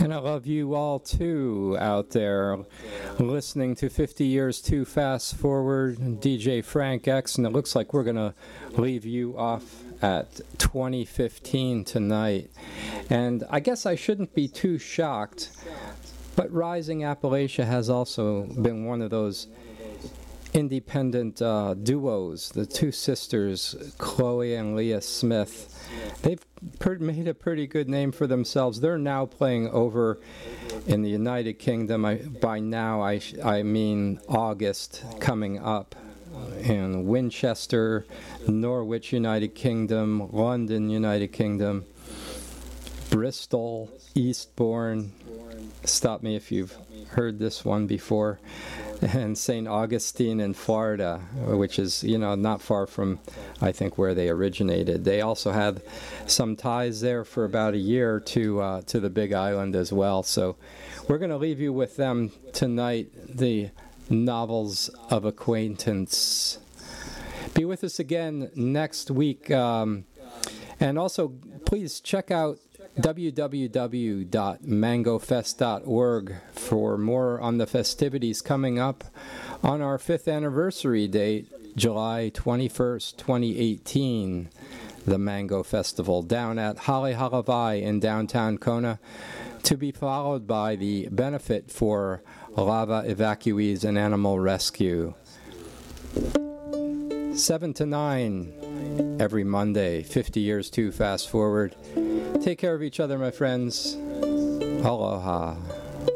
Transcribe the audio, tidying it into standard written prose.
And I love you all too out there listening to 50 Years Too Fast Forward, DJ Frank X, and it looks like we're going to leave you off at 2015 tonight. And I guess I shouldn't be too shocked, but Rising Appalachia has also been one of those independent duos, the two sisters, Chloe and Leah Smith. They've made a pretty good name for themselves. They're now playing over in the United Kingdom. By now, I mean August coming up in Winchester, Norwich, United Kingdom, London, United Kingdom, Bristol, Eastbourne. Stop me if you've heard this one before. And St. Augustine in Florida, which is, not far from, I think, where they originated. They also had some ties there for about a year to the Big Island as well. So we're going to leave you with them tonight, the Novels of Acquaintance. Be with us again next week. And also, please check out www.mangofest.org for more on the festivities coming up on our 5th anniversary date, July 21st, 2018, the Mango Festival down at Hale Halavai in downtown Kona, to be followed by the benefit for lava evacuees and animal rescue. 7 to 9 every Monday, 50 Years Too Fast Forward. Take care of each other, my friends. Aloha.